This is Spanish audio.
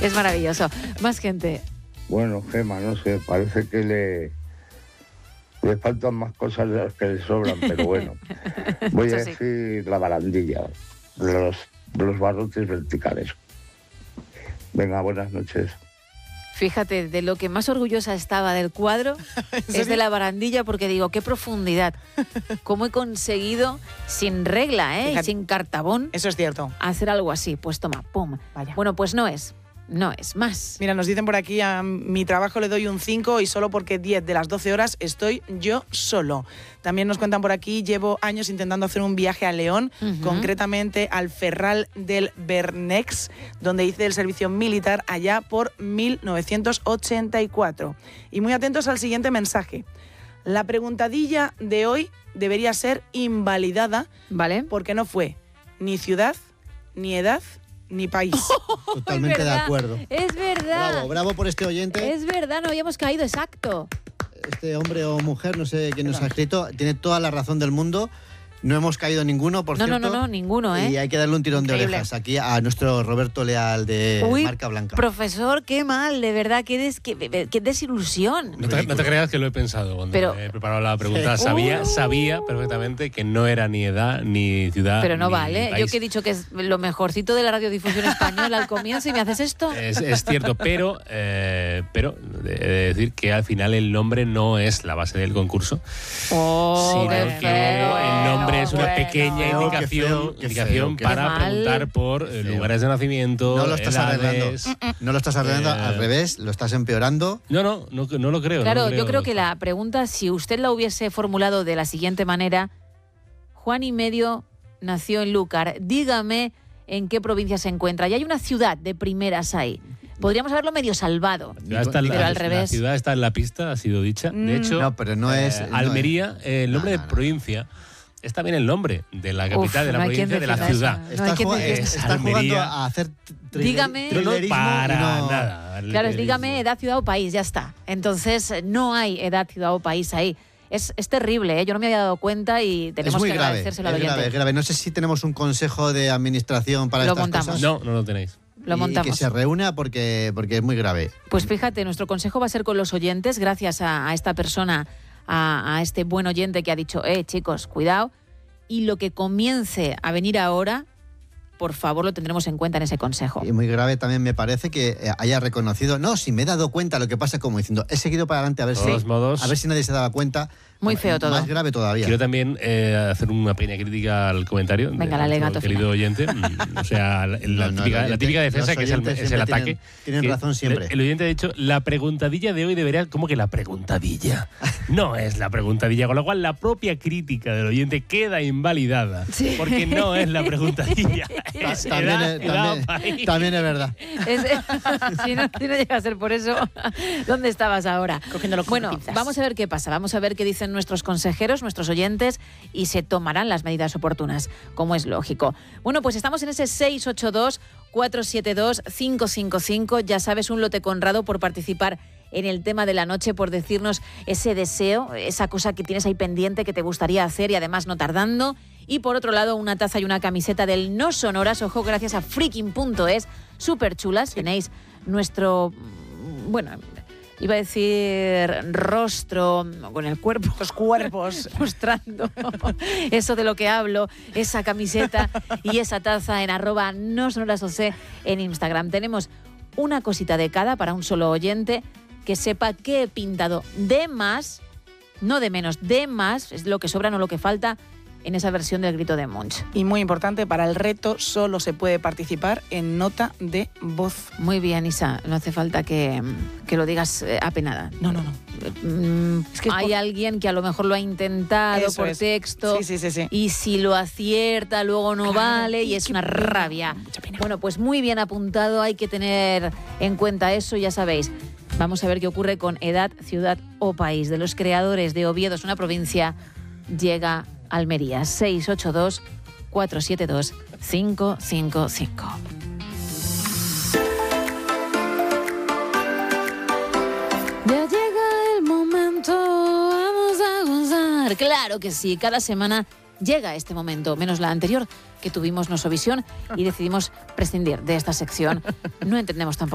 Es maravilloso. Más gente. Bueno, Gema, no sé, parece que le faltan más cosas de las que le sobran, pero bueno. Voy a decir la barandilla de los barrotes verticales. Venga, buenas noches. Fíjate, de lo que más orgullosa estaba del cuadro es de la barandilla, porque digo, qué profundidad. Cómo he conseguido, sin regla, y sin cartabón, eso es cierto, hacer algo así. Pues toma, pum. Vaya. Bueno, pues no es más. Mira, nos dicen por aquí, a mi trabajo le doy un 5 y solo porque 10 de las 12 horas estoy yo solo. También nos cuentan por aquí, llevo años intentando hacer un viaje a León, concretamente al Ferral del Bernex, donde hice el servicio militar allá por 1984. Y muy atentos al siguiente mensaje. La preguntadilla de hoy debería ser invalidada, ¿vale? Porque no fue ni ciudad, ni edad, ni país. Totalmente de acuerdo. Es verdad. Bravo por este oyente. Es verdad, no habíamos caído, exacto. Este hombre o mujer, no sé quién nos ha escrito, tiene toda la razón del mundo. No hemos caído ninguno, por cierto. No, ninguno, ¿eh? Y hay que darle un tirón de orejas aquí a nuestro Roberto Leal de Marca Blanca. Profesor, qué mal, de verdad, qué desilusión. No te creas que lo he pensado cuando he preparado la pregunta. Sabía perfectamente que no era ni edad, ni ciudad, pero no ni vale. país. Yo que he dicho que es lo mejorcito de la radiodifusión española al comienzo y me haces esto. Es cierto, pero he de decir que al final el nombre no es la base del concurso, sino que el nombre es una pequeña indicación para preguntar por lugares de nacimiento. No lo estás arreglando, al revés, lo estás empeorando. No lo creo. Claro, yo creo que la pregunta, si usted la hubiese formulado de la siguiente manera: Juan y medio nació en Lúcar, dígame en qué provincia se encuentra. Y hay una ciudad de primeras ahí. Podríamos haberlo medio salvado, pero al revés. La ciudad está en la pista, ha sido dicha. De hecho, no, pero no es Almería, el nombre de provincia. Es también el nombre de la capital, de la provincia, de la ciudad. Está jugando a hacer dígame, nada. Claro, dígame edad, ciudad o país, ya está. Entonces, no hay edad, ciudad o país ahí. Es terrible, ¿eh? Yo no me había dado cuenta y tenemos que agradecérselo al oyente. Es grave. No sé si tenemos un consejo de administración para estas cosas. No lo tenéis. Lo montamos. Y que se reúna porque es muy grave. Pues fíjate, nuestro consejo va a ser con los oyentes, gracias a esta persona, a este buen oyente que ha dicho, chicos, cuidado, y lo que comience a venir ahora, por favor, lo tendremos en cuenta en ese consejo. Y muy grave también me parece que haya reconocido, si me he dado cuenta, lo que pasa, como diciendo, he seguido para adelante a ver si nadie se daba cuenta. Muy feo todo. Más grave todavía. Quiero también hacer una pequeña crítica al comentario. Venga, la legato querido oyente. O sea, la típica defensa que es el ataque. Tienen razón siempre. El oyente ha dicho, la preguntadilla de hoy debería... ¿Cómo que la preguntadilla? No es la preguntadilla, con lo cual la propia crítica del oyente queda invalidada. Sí. Porque no es la preguntadilla. También es verdad. Si no llega a ser por eso, ¿dónde estabas ahora? Cogiéndolo con Bueno, pinzas. vamos a ver qué pasa. Vamos a ver qué dicen nuestros consejeros, nuestros oyentes, y se tomarán las medidas oportunas, como es lógico. Bueno, pues estamos en ese 682-472-555. Ya sabes, un lote conrado por participar en el tema de la noche, por decirnos ese deseo, esa cosa que tienes ahí pendiente que te gustaría hacer y además no tardando. Y por otro lado, una taza y una camiseta del No Sonoras, ojo, gracias a freaking.es, súper chulas. Tenéis nuestro, iba a decir rostro con el cuerpo, los cuerpos mostrando eso de lo que hablo, esa camiseta y esa taza en @nosonorasoc en Instagram. Tenemos una cosita de cada para un solo oyente que sepa que he pintado de más, no de menos, de más, es lo que sobra, no lo que falta, en esa versión del grito de Munch. Y muy importante, para el reto solo se puede participar en nota de voz. Muy bien, Isa, no hace falta que lo digas apenada. No. Es que hay alguien que a lo mejor lo ha intentado por texto. Sí. Y si lo acierta, luego no vale y es una rabia. Mucha pena. Bueno, pues muy bien apuntado, hay que tener en cuenta eso, ya sabéis. Vamos a ver qué ocurre con edad, ciudad o país. De los creadores de Oviedo, es una provincia, llega Almería. 682-472-555. Ya llega el momento, vamos a gozar. Claro que sí, cada semana llega este momento, menos la anterior, que tuvimos Nosovisión y decidimos prescindir de esta sección. No entendemos tampoco